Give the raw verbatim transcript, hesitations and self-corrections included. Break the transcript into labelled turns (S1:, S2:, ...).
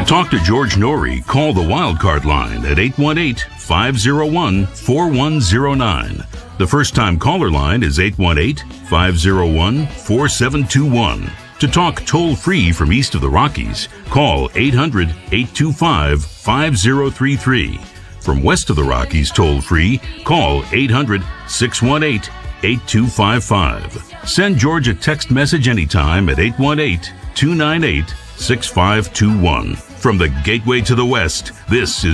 S1: talk to George Norrie, call the Wildcard line at eight one eight, five oh one, four one oh nine. The first-time caller line is eight one eight, five oh one, four seven two one. To talk toll-free from east of the Rockies, call eight hundred, eight two five, five oh three three. From west of the Rockies toll-free, call eight hundred, six one eight, eight two five five. Send George a text message anytime at eight one eight, two nine eight, six five two one. From the gateway to the west, this is